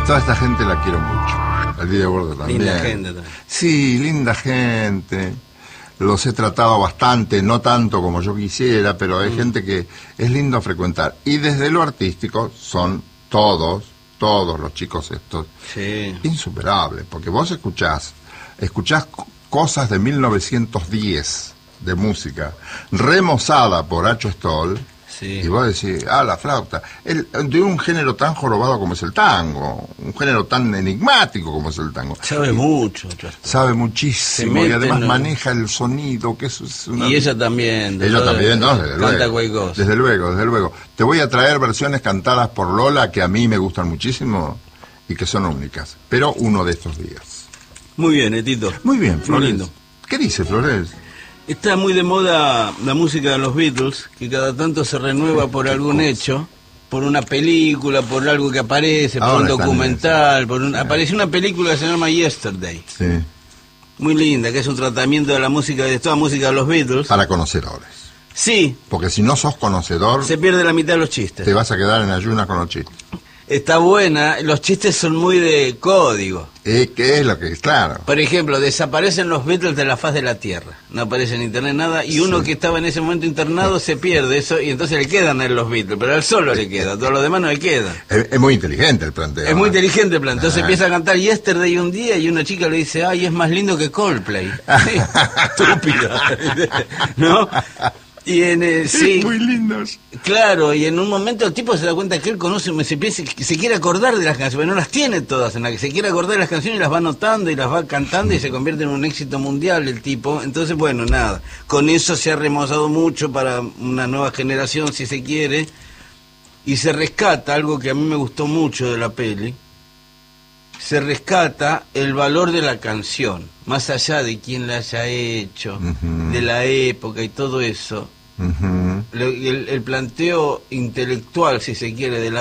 toda esta gente la quiero mucho. El Diego Borda también. Linda gente también. Sí, linda gente. Los he tratado bastante, no tanto como yo quisiera, pero hay gente que es lindo frecuentar. Y desde lo artístico son todos los chicos estos, Sí. insuperables, porque vos escuchás cosas de 1910 de música, remozada por Acho Stoll, Sí. y vos decís, la flauta, de un género tan jorobado como es el tango, un género tan enigmático como es el tango. Sabe mucho. Sabe muchísimo, Se y además meten, maneja el sonido, que eso es una... Y ella también. Ella también, ¿no? Desde canta luego. cualquier cosa. Desde luego. Te voy a traer versiones cantadas por Lola que a mí me gustan muchísimo y que son únicas, pero uno de estos días. Muy bien, Tito. Muy bien, Flores. Muy lindo. ¿Qué dice, Flores? Está muy de moda la música de los Beatles, que cada tanto se renueva por algún hecho, por una película, por algo que aparece, por Ahora un están documental, apareció una película que se llama Yesterday, Sí. muy linda, que es un tratamiento de la música, de toda música de los Beatles. Para conocedores. Sí, Porque si no sos conocedor, se pierde la mitad de los chistes. te vas a quedar en ayunas con los chistes. Está buena, los chistes son muy de código. ¿Qué es lo que es? Claro. Por ejemplo, desaparecen los Beatles de la faz de la Tierra, no aparece en internet nada, y uno que estaba en ese momento internado se pierde eso, y entonces le quedan a él los Beatles, pero a él solo le queda, a todos los demás no le quedan. Es muy inteligente el planteo. Es muy inteligente el plan. Entonces Ah. empieza a cantar Yesterday un día y una chica le dice, ay, es más lindo que Coldplay. Sí, estúpida. ¿No? Y sí, Muy lindos. claro, y en un momento el tipo se da cuenta que él conoce, se quiere acordar de las canciones, pero no las tiene todas, en la que se quiere acordar de las canciones y las va anotando y las va cantando y se convierte en un éxito mundial el tipo. Entonces, bueno, nada, con eso se ha remozado mucho para una nueva generación, si se quiere, y se rescata algo que a mí me gustó mucho de la peli, se rescata el valor de la canción, más allá de quién la haya hecho, de la época y todo eso. Ujú. El planteo intelectual, si se quiere, de la